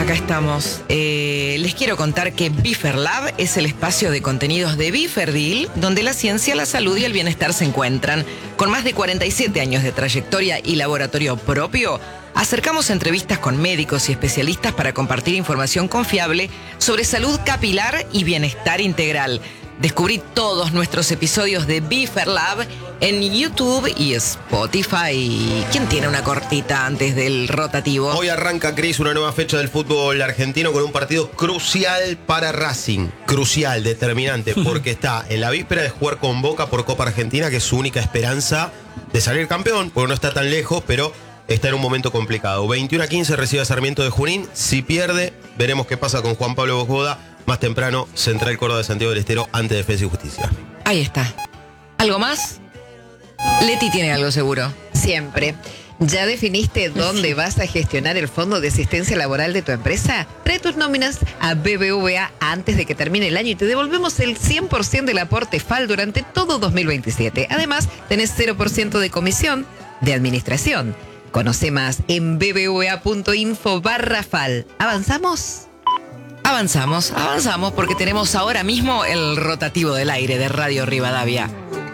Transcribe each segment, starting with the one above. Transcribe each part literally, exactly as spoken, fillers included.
Acá estamos. Eh, les quiero contar que Biferlab es el espacio de contenidos de Biferdil, donde la ciencia, la salud y el bienestar se encuentran. Con más de cuarenta y siete años de trayectoria y laboratorio propio, acercamos entrevistas con médicos y especialistas para compartir información confiable sobre salud capilar y bienestar integral. Descubrí todos nuestros episodios de Biferlab en YouTube y Spotify. ¿Quién tiene una cortita antes del rotativo? Hoy arranca, Cris, una nueva fecha del fútbol argentino con un partido crucial para Racing. Crucial, determinante, porque está en la víspera de jugar con Boca por Copa Argentina, que es su única esperanza de salir campeón, porque no está tan lejos, pero está en un momento complicado. veintiuno a quince recibe a Sarmiento de Junín. Si pierde, veremos qué pasa con Juan Pablo Bojoda. Más temprano, Central Córdoba de Santiago del Estero ante Defensa y Justicia. Ahí está. ¿Algo más? Leti tiene algo seguro. Siempre. ¿Ya definiste dónde vas a gestionar el fondo de asistencia laboral de tu empresa? Trae tus nóminas a B B V A antes de que termine el año y te devolvemos el cien por ciento del aporte F A L durante todo dos mil veintisiete. Además, tenés cero por ciento de comisión de administración. Conoce más en bbva.info barra F A L. ¿Avanzamos? Avanzamos, avanzamos porque tenemos ahora mismo el rotativo del aire de Radio Rivadavia.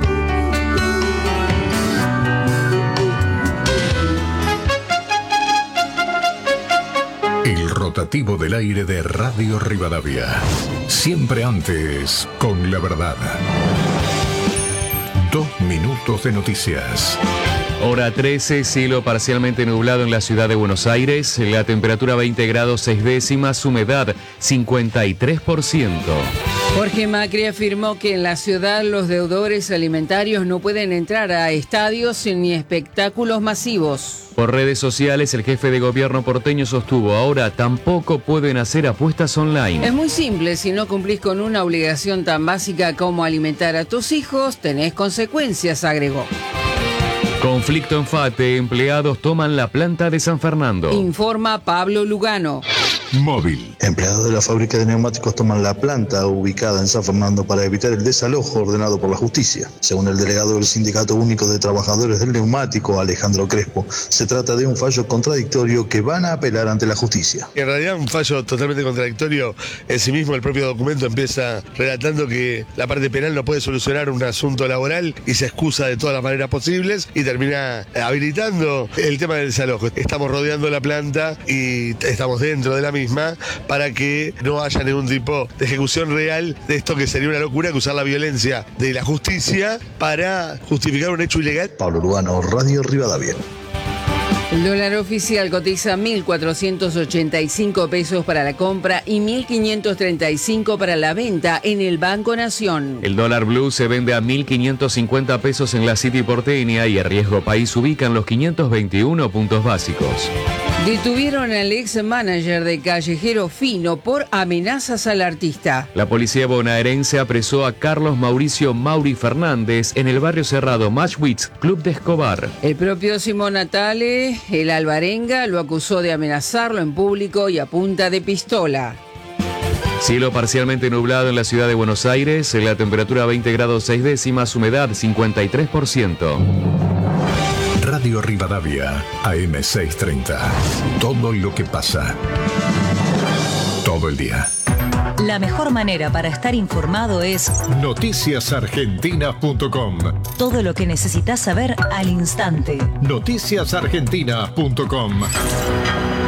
El rotativo del aire de Radio Rivadavia. Siempre antes, con la verdad. Dos minutos de noticias. Hora trece, cielo parcialmente nublado en la ciudad de Buenos Aires, la temperatura veinte grados seis décimas, humedad cincuenta y tres por ciento. Jorge Macri afirmó que en la ciudad los deudores alimentarios no pueden entrar a estadios ni espectáculos masivos. Por redes sociales, el jefe de gobierno porteño sostuvo, ahora tampoco pueden hacer apuestas online. Es muy simple, si no cumplís con una obligación tan básica como alimentar a tus hijos, tenés consecuencias, agregó. Conflicto en Fate, empleados toman la planta de San Fernando. Informa Pablo Lugano. Móvil. Empleados de la fábrica de neumáticos toman la planta ubicada en San Fernando para evitar el desalojo ordenado por la justicia. Según el delegado del Sindicato Único de Trabajadores del Neumático, Alejandro Crespo, se trata de un fallo contradictorio que van a apelar ante la justicia. En realidad un fallo totalmente contradictorio. En sí mismo el propio documento empieza relatando que la parte penal no puede solucionar un asunto laboral y se excusa de todas las maneras posibles y termina habilitando el tema del desalojo. Estamos rodeando la planta y estamos dentro de la misma para que no haya ningún tipo de ejecución real de esto, que sería una locura, que usar la violencia de la justicia para justificar un hecho ilegal. Pablo Lugano, Radio Rivadavia. El dólar oficial cotiza mil cuatrocientos ochenta y cinco pesos para la compra y mil quinientos treinta y cinco para la venta en el Banco Nación. El dólar blue se vende a mil quinientos cincuenta pesos en la City porteña y a riesgo país ubican los quinientos veintiuno puntos básicos. Detuvieron al ex manager de Callejero Fino por amenazas al artista. La policía bonaerense apresó a Carlos Mauricio Mauri Fernández en el barrio cerrado Matchwitz, Club de Escobar. El propio Simón Natale, el alvarenga, lo acusó de amenazarlo en público y a punta de pistola. Cielo parcialmente nublado en la ciudad de Buenos Aires, la temperatura veinte grados seis décimas, humedad cincuenta y tres por ciento. Radio Rivadavia, A M seiscientos treinta. Todo lo que pasa. Todo el día. La mejor manera para estar informado es noticias argentinas punto com. Todo lo que necesitas saber al instante. noticias argentinas punto com.